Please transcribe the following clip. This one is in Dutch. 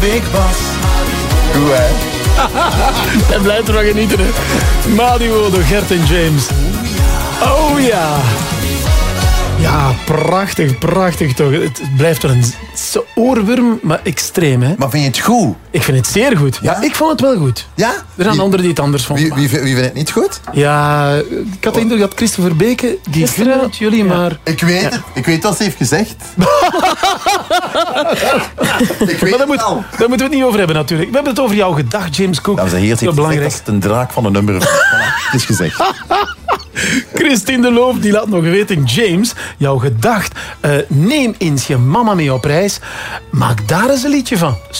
Beekbas. Goed, hè? En blijft ervan genieten, hè. Madiwo door Gert en James. Oh ja. Ja, prachtig, prachtig toch. Het blijft wel een oorworm, maar extreem, hè. Maar vind je het goed? Ik vind het zeer goed. Ja, ik vond het wel goed. Ja? Er zijn anderen die het anders vonden. Wie vindt het niet goed? Ja, ik had de indruk dat Christopher Beke, die gunnen het jullie, maar... Ik weet het. Ik weet wat ze heeft gezegd. Ik weet Maar het al. daar moeten we het niet over hebben, natuurlijk. We hebben het over jouw gedag, James Cook. Dames en heren, ze heeft gezegd dat het een draak van een nummer. Voilà, het is gezegd. Christine de Loof die laat nog weten, James, jouw gedacht, neem eens je mama mee op reis. Maak daar eens een liedje van.